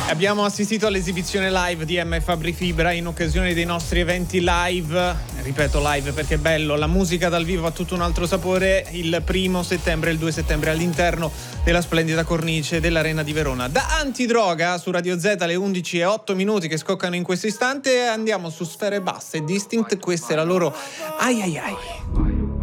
Abbiamo assistito all'esibizione live di M Fabri Fibra in occasione dei nostri eventi live. Ripeto live perché è bello, la musica dal vivo ha tutto un altro sapore. Il 1 settembre e il 2 settembre all'interno della splendida cornice dell'Arena di Verona. Da Antidroga su Radio Z alle 11:08 che scoccano in questo istante, andiamo su Sfere Basse Distinct, questa è la loro ai ai ai.